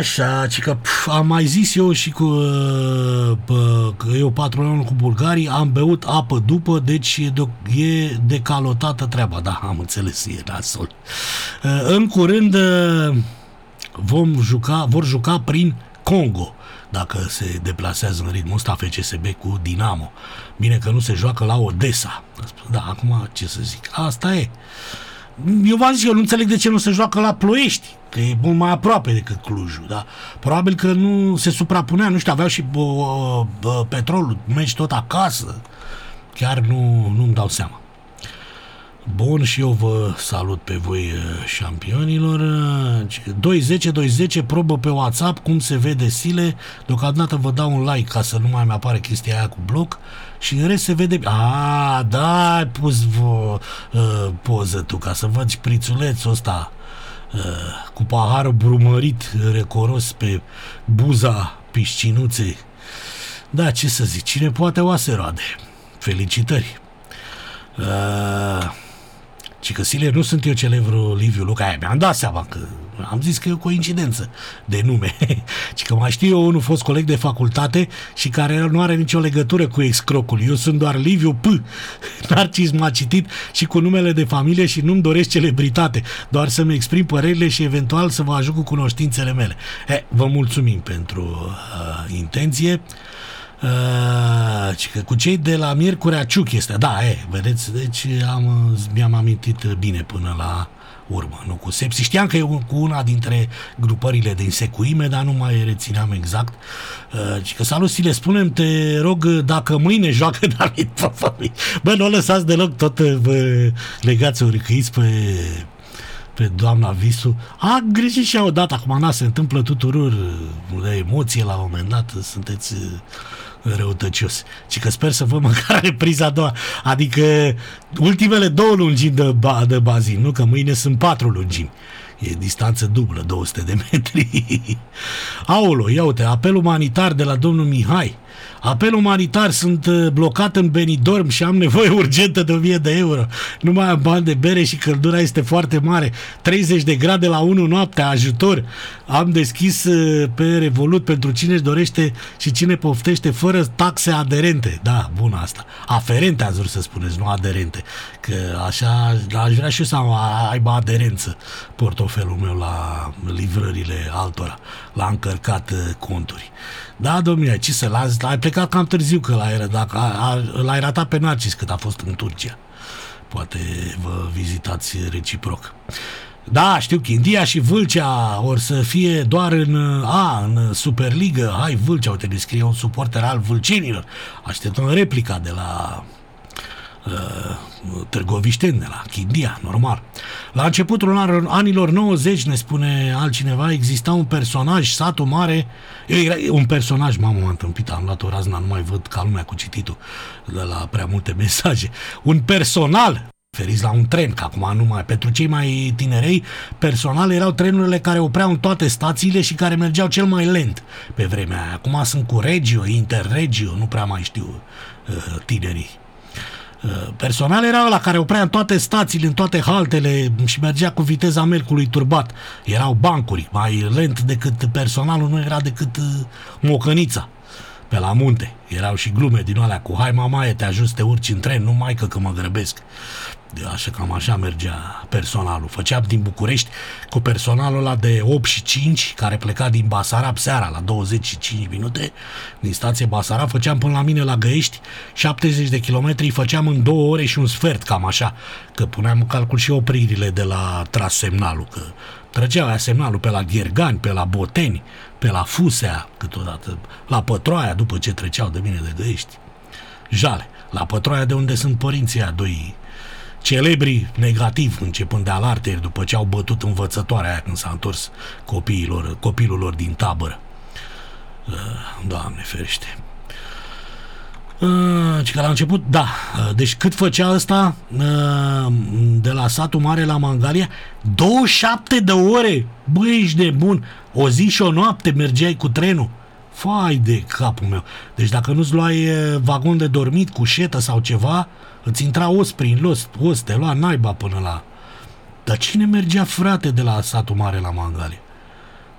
Așa, că am mai zis eu și cu că eu patronul cu bulgarii, am beut apă după, deci e decalotată treaba. Da, am înțeles, e nasol. În curând vor juca prin Congo, dacă se deplasează în ritmul ăsta FCSB cu Dinamo. Bine că nu se joacă la Odessa. Da, acum ce să zic, asta e. Eu v-am zis, eu nu înțeleg de ce nu se joacă la Ploiești, că e mult mai aproape decât Clujul, da? Probabil că nu se suprapunea, nu știu, aveau și Petrolul, mergi tot acasă, chiar nu-mi dau seama. Bun, și eu vă salut pe voi, șampionilor. 210 probă pe WhatsApp, cum se vede Sile. Deocamdată vă dau un like ca să nu mai apare chestia aia cu bloc. Și în rest se vede... Da, ai pus poză tu, ca să văd șprițulețul ăsta cu paharul brumărit recoros pe buza piscinuței. Da, ce să zic, cine poate oase roade. Felicitări. Și că Sile, nu sunt eu celebrul Liviu Luca, mi-am dat seama că am zis că e o coincidență de nume. Și că mai știu eu unul fost coleg de facultate și care nu are nicio legătură cu excrocul. Eu sunt doar Liviu P. Narcis m-a citit și cu numele de familie și nu-mi doresc celebritate, doar să-mi exprim părerile și eventual să vă ajut cu cunoștințele mele. Vă mulțumim pentru intenție. Că cu cei de la Miercurea Ciuc este, da, vedeți, deci mi-am amintit bine până la urmă, nu cu Sepsi. Știam că e cu una dintre grupările din Secuime, dar nu mai rețineam exact. Că salut, Sile, spune-mi, te rog, dacă mâine joacă David Popovici. Bă, nu o lăsați deloc, tot vă legați, o râcăiți pe doamna Visu. A greșit și odată, acum se întâmplă tuturor de emoție la un moment dat, sunteți răutăcios. Și că sper să vă măcar repriza a doua, adică ultimele 2 lungimi de bazin, nu? Că mâine sunt 4 lungimi. E distanță dublă, 200 de metri. Aolo, ia uite, apel umanitar de la domnul Mihai. Apel umanitar, sunt blocat în Benidorm și am nevoie urgentă de 1000 de euro. Nu mai am bani de bere și căldura este foarte mare. 30 de grade la 1 noaptea, ajutor. Am deschis pe Revolut pentru cine își dorește și cine poftește fără taxe aderente. Da, bună asta. Aferente ați vrut să spuneți, nu aderente. Că așa aș vrea și eu să aibă aderență portofelul meu la livrările altora. La încărcat conturi. Da, domnule, ce să las? Ai plecat cam târziu că l-ai ratat pe Narcis cât a fost în Turcia. Poate vă vizitați reciproc. Da, știu, Chindia și Vâlcea or să fie doar în Superligă. Hai, Vâlcea, uite, ne scrie un suporter al vâlcenilor. Așteptăm replica de la târgovișteni, de la Chindia, normal. La începutul anilor 90, ne spune altcineva, exista un personaj, Satul Mare, un personaj, m-am întâmpit, am luat o razna, nu mai văd ca lumea cu cititul de la prea multe mesaje. Un personal, referiți la un tren, că acum nu mai, pentru cei mai tinerei, personal erau trenurile care opreau în toate stațiile și care mergeau cel mai lent pe vremea aia. Acum sunt cu Regio, Interregio, nu prea mai știu tinerii. Personal era ăla care oprea în toate stațiile, în toate haltele și mergea cu viteza mercului turbat. Erau bancuri, mai lent decât personalul, nu era decât mocănița pe la munte. Erau și glume din alea cu hai mamaie, te ajut să te urci în tren, nu mai că mă grăbesc. Așa, cam așa mergea personalul. Făceam din București cu personalul ăla de 8 și 5 care pleca din Basarab seara la 25 minute din stație Basarab, făceam până la mine la Găiești 70 de kilometri, făceam în 2 ore și un sfert, cam așa, că puneam în calcul și opririle de la tras semnalul, că trăgeau aia semnalul pe la Ghergani, pe la Boteni, pe la Fusea, câteodată la Pătroaia, după ce treceau de mine de Găiești. Jale, la Pătroaia, de unde sunt părinții aia doi celebri negativ, începând de alarteri, după ce au bătut învățătoarea aia când s-a întors copilul lor din tabără. Doamne ferește. Și că la început, da, deci cât făcea ăsta de la Satul Mare la Mangalia? 27 de ore! Băi, ești nebun! O zi și o noapte mergeai cu trenul. Fai de capul meu! Deci dacă nu-ți luai vagon de dormit cu șetă sau ceva, îți intra os prin os, te lua naiba până la... Dar cine mergea, frate, de la Satul Mare la Mangalia?